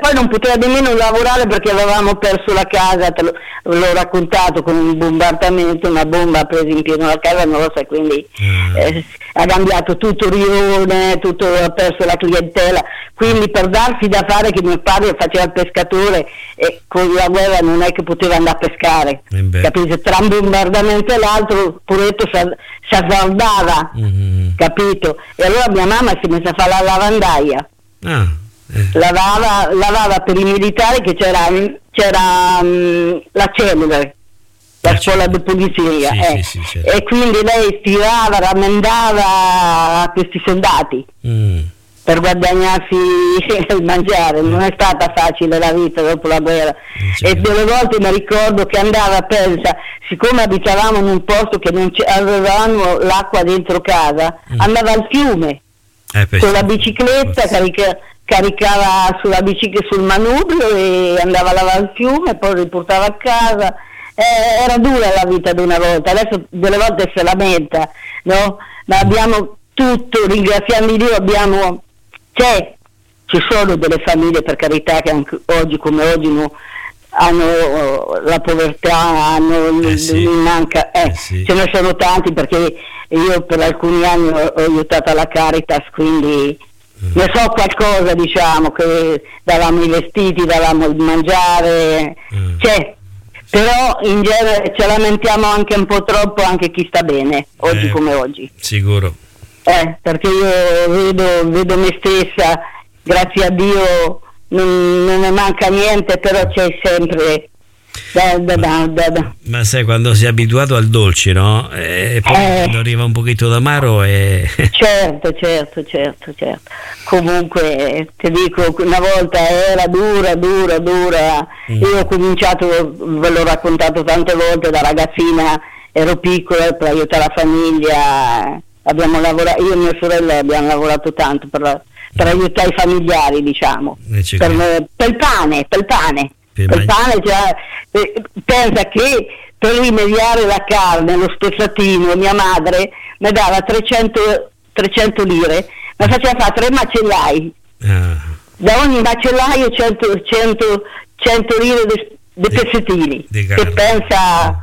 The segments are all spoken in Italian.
poi non poteva nemmeno lavorare perché avevamo perso la casa, l'ho raccontato, con un bombardamento, una bomba ha preso in pieno la casa nostra, e quindi ha cambiato tutto il rione, tutto, ha perso la clientela, quindi per darsi da fare, che mio padre faceva il pescatore e con la guerra non è che poteva andare a pescare, capito? Tra un bombardamento e l'altro poretto si azzardava, capito? E allora mia mamma si è messa a fare la lavandaia, lavava per i militari, che c'era la cellule, la scuola di polizia, sì, certo. E quindi lei stirava, rammendava a questi soldati per guadagnarsi il mangiare. Non è stata facile la vita dopo la guerra, e delle volte mi ricordo che andava, pensa, siccome abitavamo in un posto che non avevamo l'acqua dentro casa, andava al fiume con la bicicletta, caricava sulla bicicletta sul manubrio e andava a lavare il fiume, poi riportava a casa. Era dura la vita di una volta, adesso delle volte si lamenta, no? Ma abbiamo tutto, ringraziando Dio, ci sono delle famiglie, per carità, che anche oggi come oggi hanno la povertà, manca, ce ne sono tanti, perché io per alcuni anni ho aiutato la Caritas, quindi ne so qualcosa, diciamo, che davamo i vestiti, davamo il mangiare, però in genere ci lamentiamo anche un po' troppo, anche chi sta bene oggi come oggi. Sicuro. Perché io vedo me stessa, grazie a Dio non ne manca niente, però c'è sempre Ma sai, quando sei abituato al dolce, no? E poi quando arriva un pochetto d'amaro Certo. Comunque ti dico, una volta era dura. Io ho cominciato, ve l'ho raccontato tante volte, da ragazzina ero piccola, per aiutare la famiglia abbiamo lavorato, io e mia sorella abbiamo lavorato tanto per aiutare i familiari, diciamo, per il pane, cioè, pensa che per rimediare la carne, lo spezzatino, mia madre mi dava 300 lire, mi faceva fare 3 macellai, da ogni macellaio 100 lire di pezzettini, che pensa,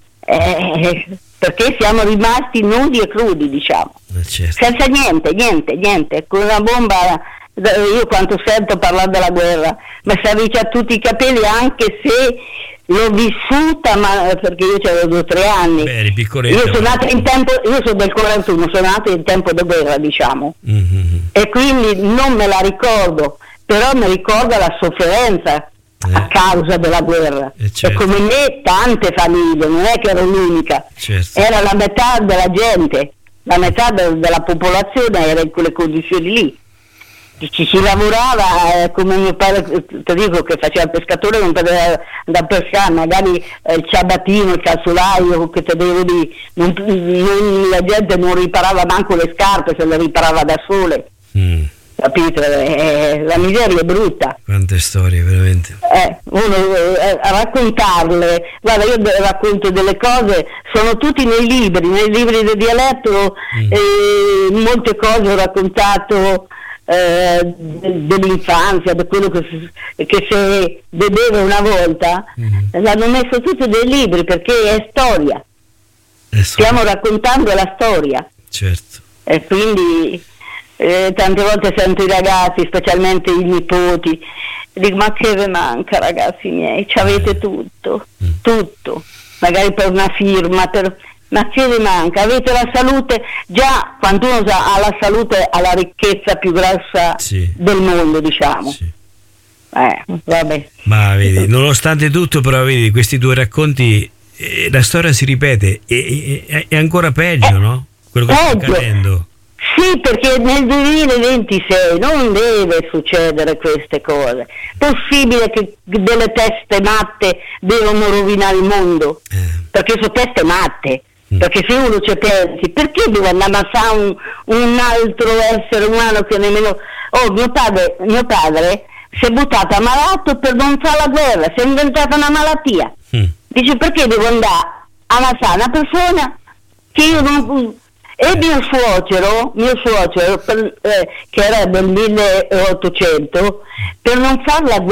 perché siamo rimasti nudi e crudi, diciamo, senza niente, con una bomba. Io quanto sento parlare della guerra, ma si avvicina a tutti i capelli, anche se l'ho vissuta, ma perché io avevo 2 o 3 anni. Eri piccoletta. Io sono del 41, sono nata in tempo di guerra, diciamo, e quindi non me la ricordo, però mi ricordo la sofferenza a causa della guerra, e come me tante famiglie, non è che ero l'unica, era la metà della gente, la metà della popolazione era in quelle condizioni lì. Ci si lavorava, come mio padre, ti dico, che faceva il pescatore, non poteva andare a pescare, magari il ciabattino, il calzolaio, che te devo dire, la gente non riparava manco le scarpe, se le riparava da sole, capito? La miseria è brutta. Quante storie, veramente. Uno a raccontarle, guarda, io racconto delle cose, sono tutti nei libri del dialetto, molte cose ho raccontato dell'infanzia, di quello che si vedeva una volta, l'hanno messo tutti dei libri, perché è storia. Stiamo raccontando la storia, certo. E quindi tante volte sento i ragazzi, specialmente i nipoti, dico: ma che vi manca, ragazzi miei, ci avete tutto, magari per una firma, ma che vi manca? Avete la salute, già quando uno ha la salute ha la ricchezza più grossa del mondo, diciamo. Vabbè. Ma vedi, nonostante tutto, però vedi, questi tuoi racconti, la storia si ripete, è ancora peggio, no? Quello che sta accadendo. Sì, perché nel 2026 non deve succedere queste cose. Possibile che delle teste matte devono rovinare il mondo? Perché sono teste matte. Perché se uno ci pensi, perché deve andare a ammazzare un altro essere umano che nemmeno... mio padre si è buttato ammalato per non fare la guerra, si è inventata una malattia. Dice: perché devo andare a ammazzare una persona che io non... E mio suocero che era del 1800, per non fare la